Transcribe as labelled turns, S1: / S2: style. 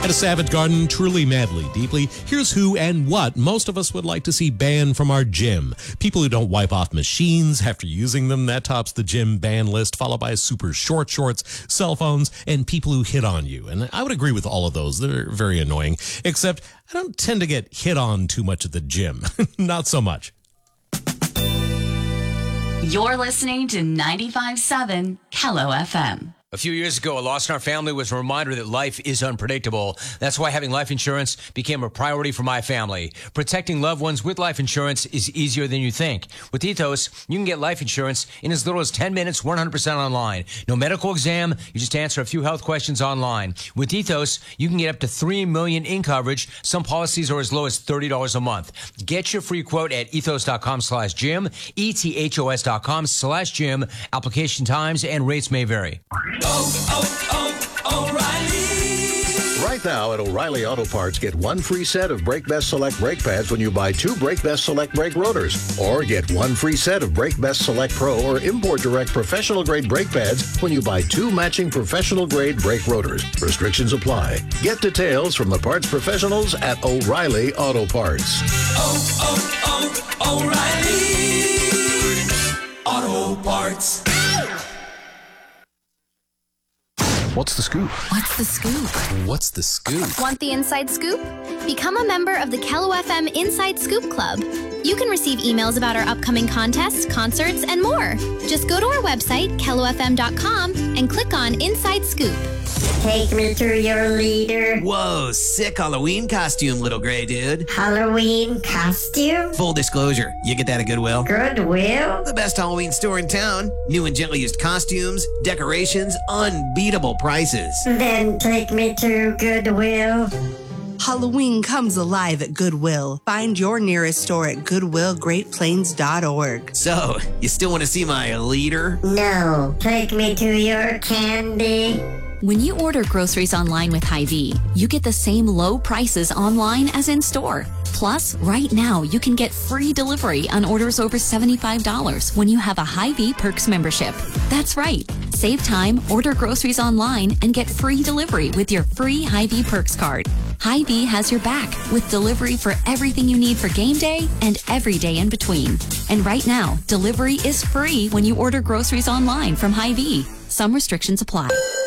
S1: At a Savage Garden, truly, madly, deeply, here's who and what most of us would like to see banned from our gym. People who don't wipe off machines after using them, that tops the gym ban list, followed by super short shorts, cell phones, and people who hit on you. And I would agree with all of those. They're very annoying, except I don't tend to get hit on too much at the gym. Not so much.
S2: You're listening to 95.7 Kello FM.
S3: A few years ago, a loss in our family was a reminder that life is unpredictable. That's why having life insurance became a priority for my family. Protecting loved ones with life insurance is easier than you think. With Ethos, you can get life insurance in as little as 10 minutes, 100% online. No medical exam, you just answer a few health questions online. With Ethos, you can get up to $3 million in coverage. Some policies are as low as $30 a month. Get your free quote at ethos.com/Jim, ethos.com/Jim. Application times and rates may vary.
S4: O'Reilly. Right now at O'Reilly Auto Parts, get one free set of Brake Best Select brake pads when you buy 2 Brake Best Select brake rotors. Or get one free set of Brake Best Select Pro or Import Direct professional grade brake pads when you buy 2 matching professional grade brake rotors. Restrictions apply. Get details from the parts professionals at O'Reilly Auto Parts.
S5: O'Reilly Auto Parts.
S6: What's the scoop?
S7: What's the scoop?
S6: What's the scoop?
S7: Want the inside scoop? Become a member of the Kello FM Inside Scoop Club. You can receive emails about our upcoming contests, concerts, and more. Just go to our website, kellofm.com, and click on Inside Scoop.
S8: Take me to your leader.
S9: Whoa, sick Halloween costume, little gray dude.
S8: Halloween costume?
S9: Full disclosure, you get that at Goodwill.
S8: Goodwill?
S9: The best Halloween store in town. New and gently used costumes, decorations, unbeatable prices.
S8: Then take me to Goodwill.
S10: Halloween comes alive at Goodwill. Find your nearest store at goodwillgreatplains.org.
S9: So, you still want to see my leader?
S8: No, take me to your candy.
S2: When you order groceries online with Hy-Vee, you get the same low prices online as in store. Plus, right now, you can get free delivery on orders over $75 when you have a Hy-Vee Perks membership. That's right. Save time, order groceries online, and get free delivery with your free Hy-Vee Perks card. Hy-Vee has your back with delivery for everything you need for game day and every day in between. And right now, delivery is free when you order groceries online from Hy-Vee. Some restrictions apply.